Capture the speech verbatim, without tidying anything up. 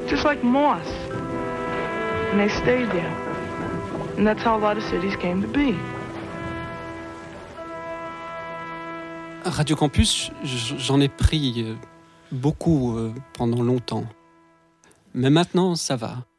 just like moss. And they stayed there. And that's how a lot of cities came to be. Radio Campus, j'en ai pris beaucoup pendant longtemps. Mais maintenant, ça va.